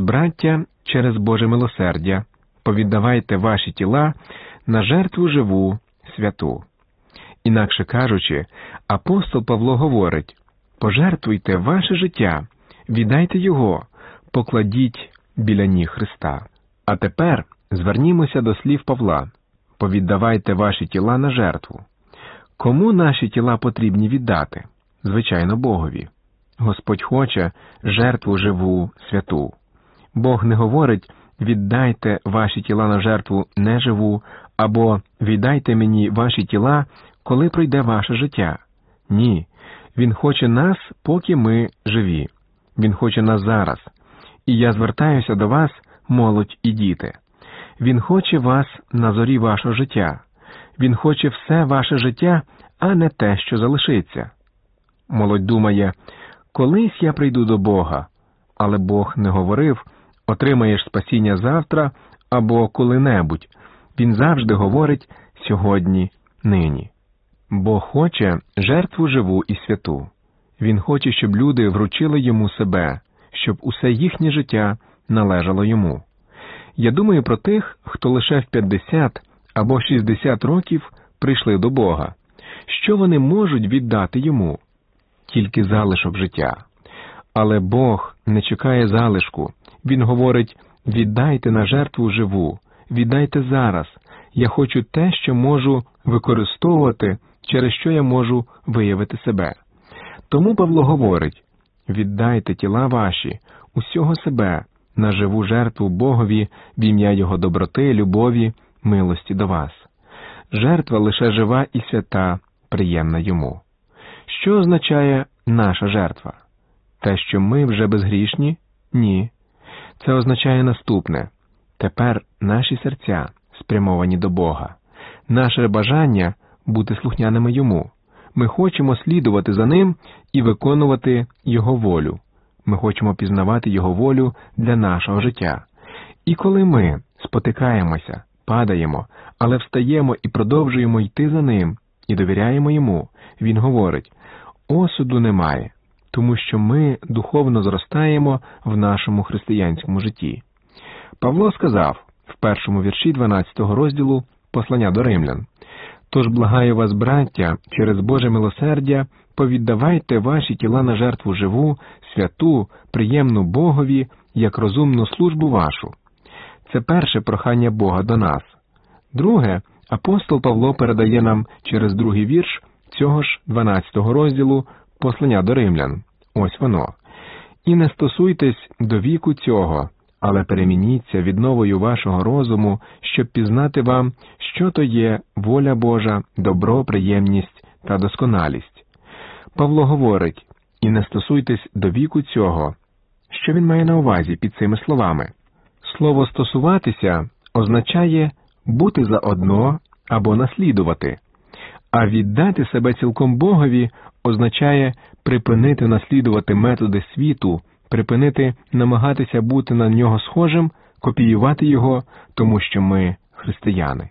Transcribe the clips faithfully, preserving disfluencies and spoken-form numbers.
браття, через Боже милосердя, повіддавайте ваші тіла на жертву живу, святу. Інакше кажучи, апостол Павло говорить: пожертвуйте ваше життя, віддайте його, покладіть біля ніг Христа. А тепер звернімося до слів Павла: повіддавайте ваші тіла на жертву. Кому наші тіла потрібні віддати? Звичайно, Богові. Господь хоче жертву живу, святу. Бог не говорить: віддайте ваші тіла на жертву неживу, або віддайте мені ваші тіла, коли пройде ваше життя. Ні. Він хоче нас, поки ми живі. Він хоче нас зараз. І я звертаюся до вас, молодь і діти. Він хоче вас на зорі вашого життя. Він хоче все ваше життя, а не те, що залишиться. Молодь думає: колись я прийду до Бога. Але Бог не говорив: отримаєш спасіння завтра або коли-небудь. Він завжди говорить: сьогодні, нині. Бог хоче жертву живу і святу. Він хоче, щоб люди вручили йому себе, щоб усе їхнє життя належало йому. Я думаю про тих, хто лише в п'ятдесят або шістдесят років прийшли до Бога. Що вони можуть віддати йому? Тільки залишок життя. Але Бог не чекає залишку. Він говорить: віддайте на жертву живу, віддайте зараз. Я хочу те, що можу використовувати, через що я можу виявити себе. Тому Павло говорить: віддайте тіла ваші, усього себе, на живу жертву Богові в ім'я Його доброти, любові, милості до вас. Жертва лише жива і свята, приємна Йому. Що означає наша жертва? Те, що ми вже безгрішні? Ні. Це означає наступне. Тепер наші серця спрямовані до Бога. Наше бажання – бути слухняними Йому. Ми хочемо слідувати за Ним і виконувати Його волю. Ми хочемо пізнавати Його волю для нашого життя. І коли ми спотикаємося, падаємо, але встаємо і продовжуємо йти за Ним, і довіряємо Йому, Він говорить: осуду немає, тому що ми духовно зростаємо в нашому християнському житті. Павло сказав в першому вірші дванадцятого розділу послання до римлян: «Тож благаю вас, браття, через Боже милосердя, повіддавайте ваші тіла на жертву живу, святу, приємну Богові, як розумну службу вашу». Це перше прохання Бога до нас. Друге, апостол Павло передає нам через другий вірш цього ж дванадцятого розділу послання до римлян. Ось воно. «І не стосуйтесь до віку цього, але перемініться відновою вашого розуму, щоб пізнати вам, що то є воля Божа, добро, приємність та досконалість». Павло говорить: «І не стосуйтесь до віку цього». Що він має на увазі під цими словами? Слово «стосуватися» означає бути заодно або наслідувати, а віддати себе цілком Богові означає припинити наслідувати методи світу, припинити намагатися бути на нього схожим, копіювати його, тому що ми християни.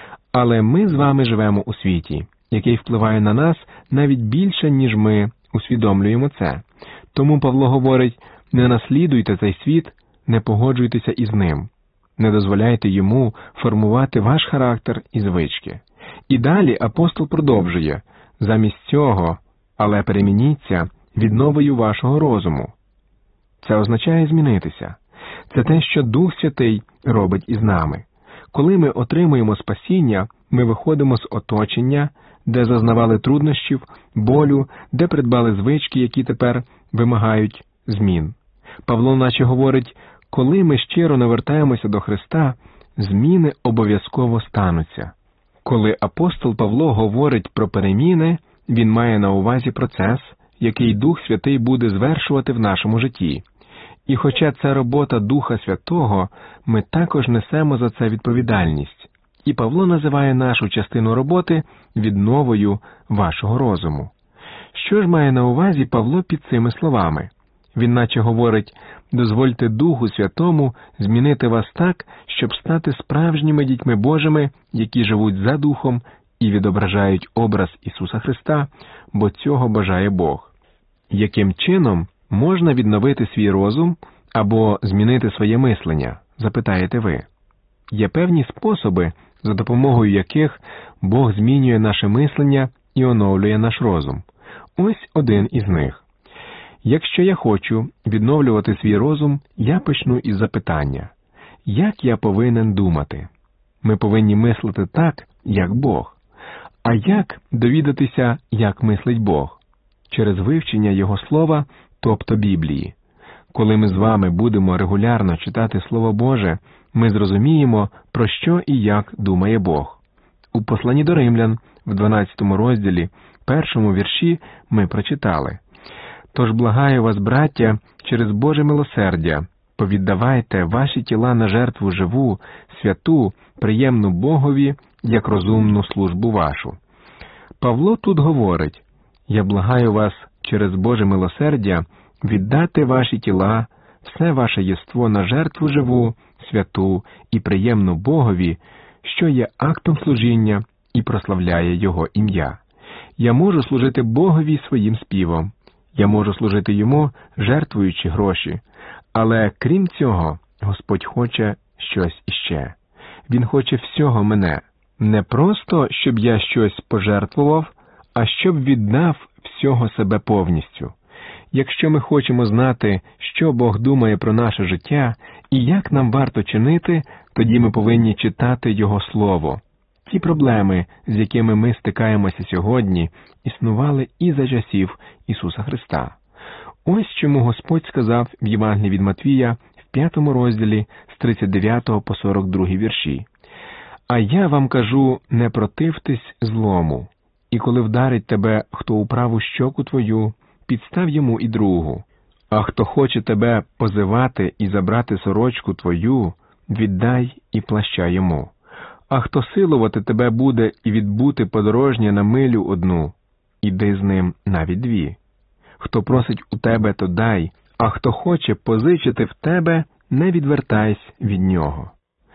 Але ми з вами живемо у світі, який впливає на нас навіть більше, ніж ми усвідомлюємо це. Тому Павло говорить: не наслідуйте цей світ, не погоджуйтеся із ним. Не дозволяйте йому формувати ваш характер і звички. І далі апостол продовжує: замість цього, але перемініться відновою вашого розуму. Це означає змінитися. Це те, що Дух Святий робить із нами. Коли ми отримуємо спасіння, ми виходимо з оточення, де зазнавали труднощів, болю, де придбали звички, які тепер вимагають змін. Павло наче говорить: коли ми щиро навертаємося до Христа, зміни обов'язково стануться. Коли апостол Павло говорить про переміни, він має на увазі процес, який Дух Святий буде звершувати в нашому житті. І хоча це робота Духа Святого, ми також несемо за це відповідальність. І Павло називає нашу частину роботи відновою вашого розуму. Що ж має на увазі Павло під цими словами? Він наче говорить: дозвольте Духу Святому змінити вас так, щоб стати справжніми дітьми Божими, які живуть за Духом і відображають образ Ісуса Христа, бо цього бажає Бог. Яким чином можна відновити свій розум, або змінити своє мислення, запитаєте ви. Є певні способи, за допомогою яких Бог змінює наше мислення і оновлює наш розум. Ось один із них. Якщо я хочу відновлювати свій розум, я почну із запитання: як я повинен думати? Ми повинні мислити так, як Бог. А як довідатися, як мислить Бог? Через вивчення Його Слова, тобто Біблії. Коли ми з вами будемо регулярно читати Слово Боже, ми зрозуміємо, про що і як думає Бог. У посланні до Римлян, в дванадцятому розділі, першому вірші, ми прочитали: «Тож благаю вас, браття, через Боже милосердя, повіддавайте ваші тіла на жертву живу, святу, приємну Богові, як розумну службу вашу». Павло тут говорить: «Я благаю вас через Боже милосердя віддати ваші тіла, все ваше єство на жертву живу, святу і приємну Богові, що є актом служіння і прославляє Його ім'я. Я можу служити Богові своїм співом, я можу служити Йому, жертвуючи гроші, але крім цього, Господь хоче щось іще. Він хоче всього мене, не просто, щоб я щось пожертвував, а щоб віддав всього себе повністю. Якщо ми хочемо знати, що Бог думає про наше життя і як нам варто чинити, тоді ми повинні читати Його Слово. Ті проблеми, з якими ми стикаємося сьогодні, існували і за часів Ісуса Христа. Ось чому Господь сказав в Євангелії від Матвія в п'ятому розділі з тридцять дев'ятого по сорок другий вірші: «А я вам кажу, не противтесь злому, і коли вдарить тебе хто у праву щоку твою, підстав йому і другу. А хто хоче тебе позивати і забрати сорочку твою, віддай і плаща йому. А хто силувати тебе буде і відбути подорожнє на милю одну, іди з ним навіть дві. Хто просить у тебе, то дай, а хто хоче позичити в тебе, не відвертайся від нього».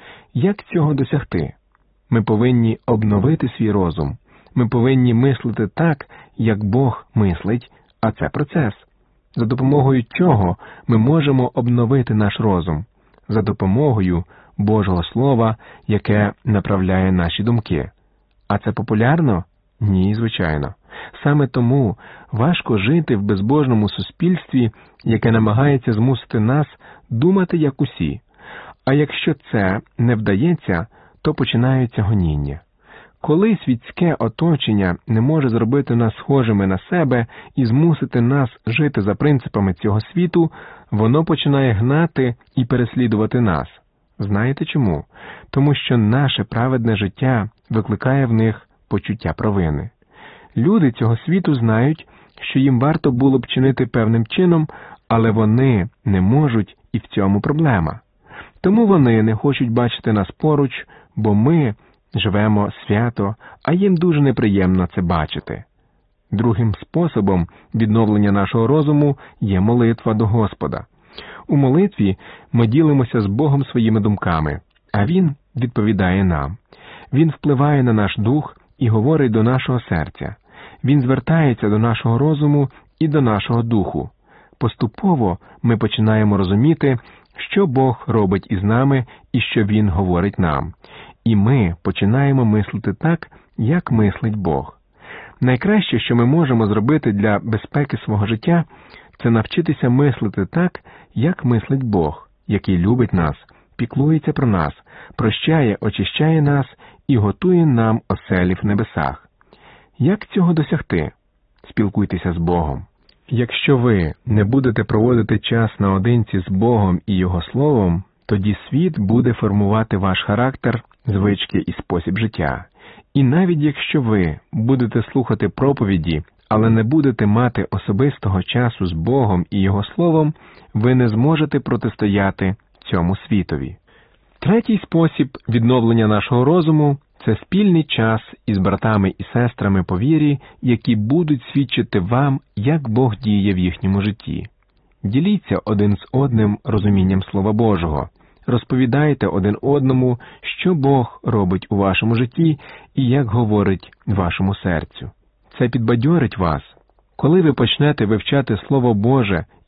Як цього досягти? Ми повинні обновити свій розум. Ми повинні мислити так, як Бог мислить, а це процес. За допомогою чого ми можемо обновити наш розум? За допомогою Божого Слова, яке направляє наші думки. А це популярно? Ні, звичайно. Саме тому важко жити в безбожному суспільстві, яке намагається змусити нас думати як усі. А якщо це не вдається, то починаються гоніння. Коли світське оточення не може зробити нас схожими на себе і змусити нас жити за принципами цього світу, воно починає гнати і переслідувати нас. Знаєте чому? Тому що наше праведне життя викликає в них почуття провини. Люди цього світу знають, що їм варто було б чинити певним чином, але вони не можуть, і в цьому проблема. Тому вони не хочуть бачити нас поруч, бо ми живемо свято, а їм дуже неприємно це бачити. Другим способом відновлення нашого розуму є молитва до Господа. У молитві ми ділимося з Богом своїми думками, а Він відповідає нам. Він впливає на наш дух і говорить до нашого серця. Він звертається до нашого розуму і до нашого духу. Поступово ми починаємо розуміти, що Бог робить із нами і що Він говорить нам. І ми починаємо мислити так, як мислить Бог. Найкраще, що ми можемо зробити для безпеки свого життя, це навчитися мислити так, як мислить Бог, який любить нас, піклується про нас, прощає, очищає нас і готує нам оселі в небесах. Як цього досягти? Спілкуйтеся з Богом. Якщо ви не будете проводити час наодинці з Богом і Його Словом, тоді світ буде формувати ваш характер, звички і спосіб життя. І навіть якщо ви будете слухати проповіді, але не будете мати особистого часу з Богом і Його Словом, ви не зможете протистояти цьому світові. Третій спосіб відновлення нашого розуму – це спільний час із братами і сестрами по вірі, які будуть свідчити вам, як Бог діє в їхньому житті. Діліться один з одним розумінням Слова Божого. Розповідайте один одному, що Бог робить у вашому житті і як говорить вашому серцю. Це підбадьорить вас. Коли ви почнете вивчати Слово Боже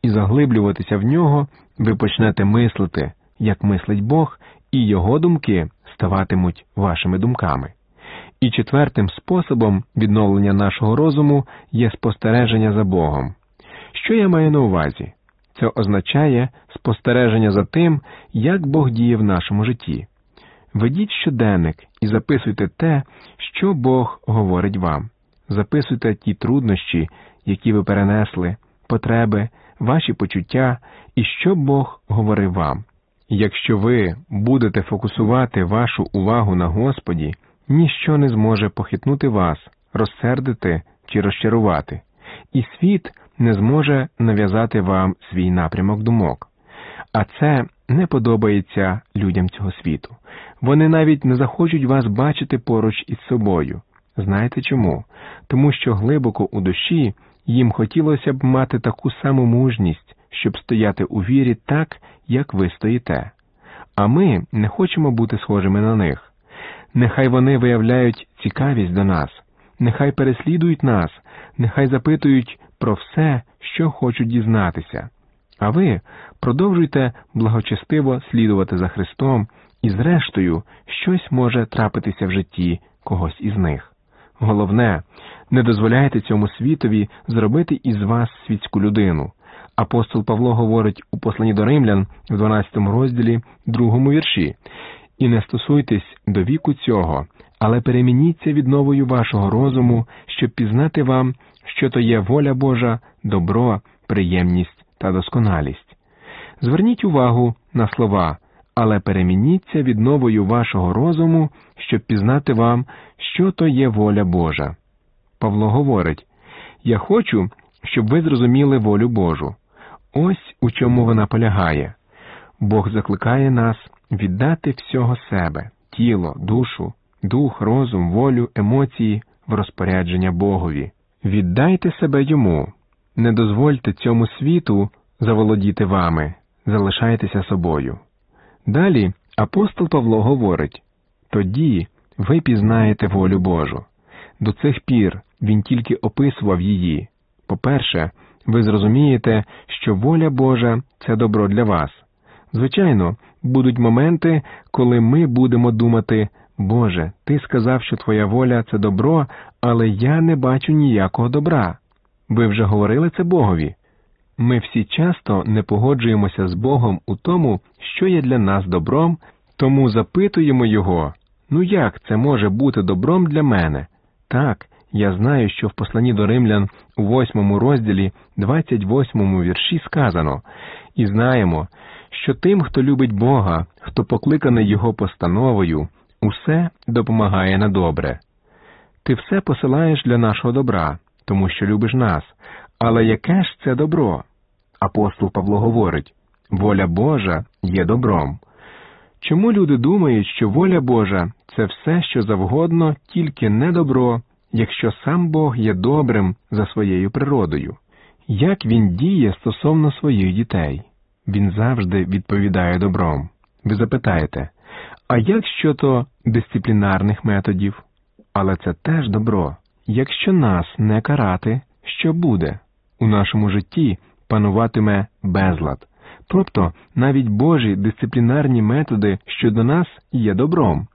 і заглиблюватися в нього, ви почнете мислити, як мислить Бог, і його думки ставатимуть вашими думками. І четвертим способом відновлення нашого розуму є спостереження за Богом. Що я маю на увазі? Це означає спостереження за тим, як Бог діє в нашому житті. Ведіть щоденник і записуйте те, що Бог говорить вам. Записуйте ті труднощі, які ви перенесли, потреби, ваші почуття і що Бог говорив вам. Якщо ви будете фокусувати вашу увагу на Господі, ніщо не зможе похитнути вас, розсердити чи розчарувати. І світ не зможе нав'язати вам свій напрямок думок. А це не подобається людям цього світу. Вони навіть не захочуть вас бачити поруч із собою. Знаєте чому? Тому що глибоко у душі їм хотілося б мати таку саму мужність, щоб стояти у вірі так, як ви стоїте. А ми не хочемо бути схожими на них. Нехай вони виявляють цікавість до нас, нехай переслідують нас, нехай запитують про все, що хочуть дізнатися. А ви продовжуйте благочестиво слідувати за Христом, і зрештою щось може трапитися в житті когось із них. Головне, не дозволяйте цьому світові зробити із вас світську людину. Апостол Павло говорить у посланні до Римлян в дванадцятому розділі, другому вірші: «І не стосуйтесь до віку цього, але перемініться відновою вашого розуму, щоб пізнати вам, що то є воля Божа, добро, приємність та досконалість». Зверніть увагу на слова «але перемініться відновою вашого розуму, щоб пізнати вам, що то є воля Божа». Павло говорить: «Я хочу, щоб ви зрозуміли волю Божу». Ось у чому вона полягає. Бог закликає нас віддати всього себе – тіло, душу, дух, розум, волю, емоції – в розпорядження Богові. Віддайте себе Йому. Не дозвольте цьому світу заволодіти вами. Залишайтеся собою. Далі апостол Павло говорить: «Тоді ви пізнаєте волю Божу». До цих пір він тільки описував її. По-перше, ви зрозумієте, що воля Божа – це добро для вас. Звичайно, будуть моменти, коли ми будемо думати: «Боже, Ти сказав, що Твоя воля – це добро, але я не бачу ніякого добра». Ви вже говорили це Богові? Ми всі часто не погоджуємося з Богом у тому, що є для нас добром, тому запитуємо Його: «Ну як це може бути добром для мене?» Так, я знаю, що в посланні до Римлян у восьмому розділі, двадцять восьмому вірші сказано: «І знаємо, що тим, хто любить Бога, хто покликаний Його постановою, усе допомагає на добре». Ти все посилаєш для нашого добра, тому що любиш нас. Але яке ж це добро? Апостол Павло говорить: «Воля Божа є добром». Чому люди думають, що воля Божа – це все, що завгодно, тільки не добро, якщо сам Бог є добрим за своєю природою? Як Він діє стосовно своїх дітей? Він завжди відповідає добром. Ви запитаєте: а як щодо дисциплінарних методів? Але це теж добро. Якщо нас не карати, що буде? У нашому житті пануватиме безлад. Тобто навіть Божі дисциплінарні методи щодо нас є добром.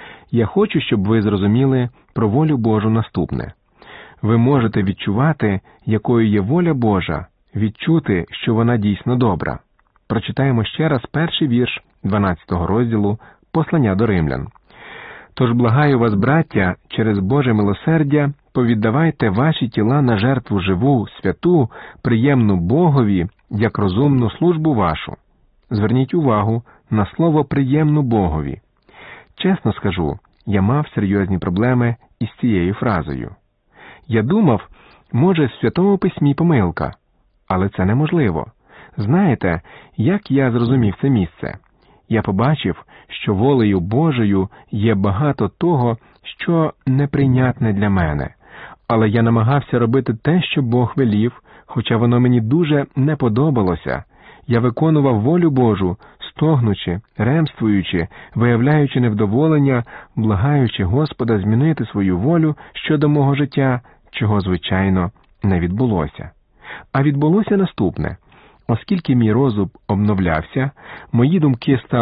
Я хочу, щоб ви зрозуміли про волю Божу наступне. Ви можете відчувати, якою є воля Божа, відчути, що вона дійсно добра. Прочитаємо ще раз перший вірш дванадцятого розділу послання до Римлян. «Тож благаю вас, браття, через Боже милосердя, повіддавайте ваші тіла на жертву живу, святу, приємну Богові, як розумну службу вашу». Зверніть увагу на слово «приємну Богові». Чесно скажу, я мав серйозні проблеми із цією фразою. Я думав, може, в Святому Письмі помилка, але це неможливо. Знаєте, як я зрозумів це місце? Я побачив, що волею Божою є багато того, що неприйнятне для мене. Але я намагався робити те, що Бог велів, хоча воно мені дуже не подобалося. Я виконував волю Божу, стогнучи, ремствуючи, виявляючи невдоволення, благаючи Господа змінити свою волю щодо мого життя, чого, звичайно, не відбулося. А відбулося наступне. Оскільки мій розум обновлявся, мої думки стали